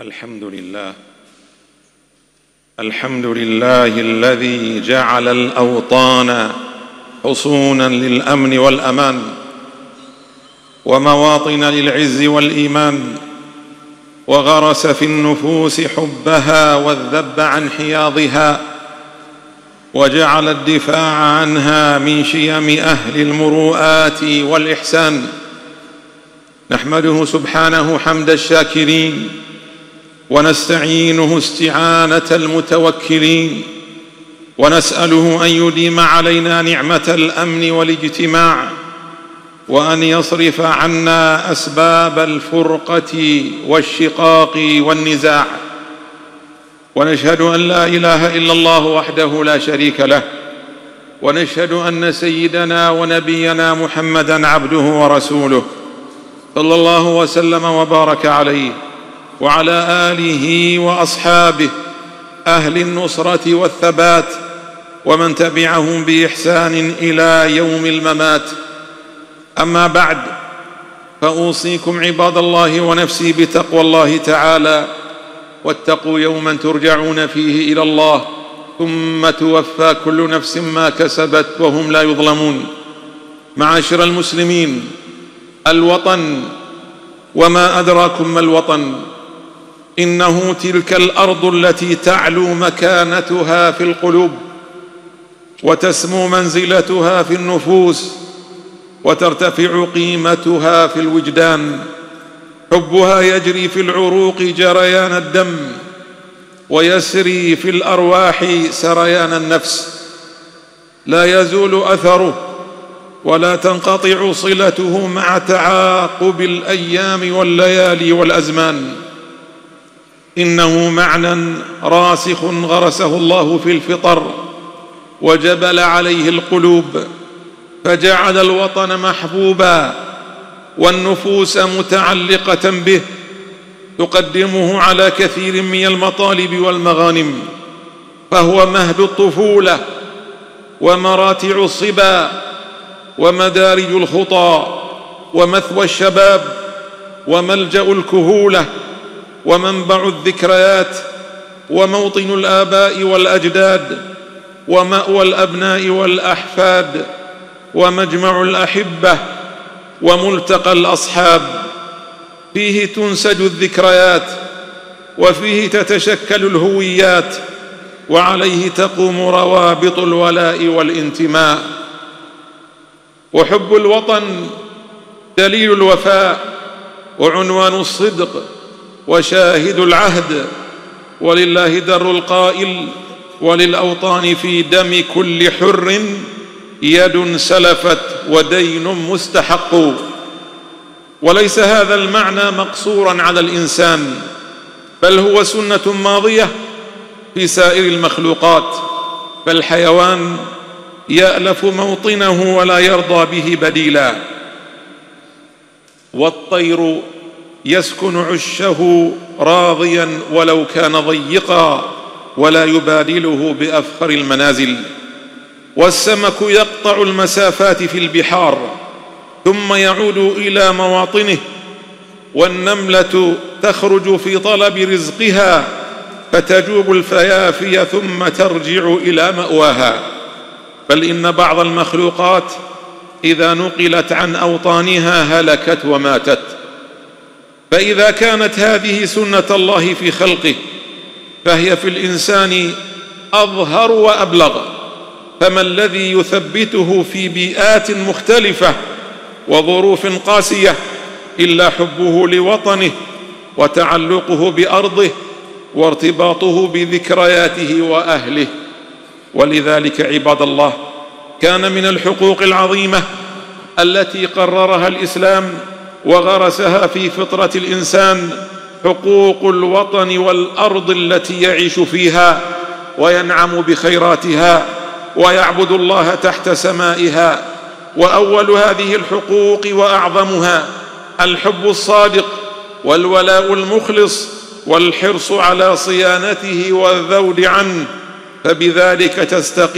الحمد لله الذي جعل الأوطان حصونا للأمن والأمان ومواطن للعز والإيمان، وغرس في النفوس حبها والذب عن حياضها، وجعل الدفاع عنها من شيم أهل المروءات والإحسان. نحمده سبحانه حمد الشاكرين، ونستعينه استعانة المتوكلين، ونسأله أن يديم علينا نعمة الأمن والاجتماع، وأن يصرف عنا أسباب الفرقة والشقاق والنزاع. ونشهد أن لا إله إلا الله وحده لا شريك له، ونشهد أن سيدنا ونبينا محمدًا عبده ورسوله، صلى الله وسلم وبارك عليه وعلى آله وأصحابه أهل النصرة والثبات، ومن تبعهم بإحسان إلى يوم الممات. أما بعد، فأوصيكم عباد الله ونفسي بتقوى الله تعالى، واتقوا يوما ترجعون فيه إلى الله ثم توفى كل نفس ما كسبت وهم لا يظلمون. معاشر المسلمين، الوطن، وما أدراكم ما الوطن؟ إنه تلك الأرض التي تعلو مكانتها في القلوب، وتسمو منزلتها في النفوس، وترتفع قيمتها في الوجدان. حبها يجري في العروق جريان الدم، ويسري في الأرواح سريان النفس، لا يزول أثره ولا تنقطع صلته مع تعاقب الأيام والليالي والأزمان. إنه معنى راسخ غرسه الله في الفطر وجبل عليه القلوب، فجعل الوطن محبوبا والنفوس متعلقة به، تقدمه على كثير من المطالب والمغانم، فهو مهد الطفولة ومراتع الصبا ومدارج الخطى ومثوى الشباب وملجأ الكهولة ومنبع الذكريات وموطن الآباء والأجداد ومأوى الأبناء والأحفاد ومجمع الأحبة وملتقى الأصحاب. فيه تنسج الذكريات، وفيه تتشكل الهويات، وعليه تقوم روابط الولاء والانتماء. وحب الوطن دليل الوفاء وعنوان الصدق وشاهد العهد، ولله در القائل: وللأوطان في دم كل حر يد سلفت ودين مستحق. وليس هذا المعنى مقصورا على الإنسان، بل هو سنة ماضية في سائر المخلوقات، فالحيوان يألف موطنه ولا يرضى به بديلا، والطير يسكن عشه راضيا ولو كان ضيقا ولا يبادله بأفخر المنازل، والسمك يقطع المسافات في البحار ثم يعود إلى مواطنه، والنملة تخرج في طلب رزقها فتجوب الفيافي ثم ترجع إلى مأواها. بل إن بعض المخلوقات إذا نقلت عن أوطانها هلكت وماتت. فإذا كانت هذه سنة الله في خلقه، فهي في الإنسان أظهر وأبلغ. فما الذي يثبته في بيئات مختلفة وظروف قاسية إلا حبه لوطنه وتعلقه بأرضه وارتباطه بذكرياته وأهله. ولذلك عباد الله، كان من الحقوق العظيمة التي قررها الإسلام وغرسها في فطرة الإنسان حقوق الوطن والأرض التي يعيش فيها وينعم بخيراتها ويعبد الله تحت سمائها. وأول هذه الحقوق وأعظمها الحب الصادق والولاء المخلص والحرص على صيانته والذود عنه، فبذلك تستقيم